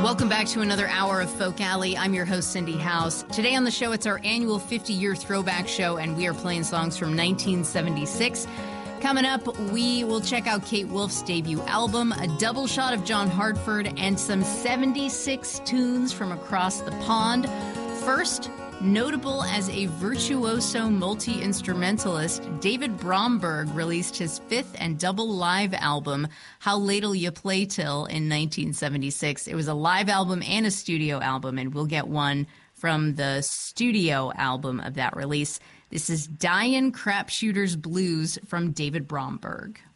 Welcome back to another hour of Folk Alley. I'm your host, Cindy House. Today on the show, it's our annual 50-year throwback show, and we are playing songs from 1976. Coming up, we will check out Kate Wolf's debut album, a double shot of John Hartford, and some 76 tunes from across the pond. First, notable as a virtuoso multi-instrumentalist, David Bromberg released his fifth and double live album, How Late'll You Play Till, in 1976. It was a live album and a studio album, and we'll get one from the studio album of that release. This is Dyin' Crapshooter's Blues from David Bromberg.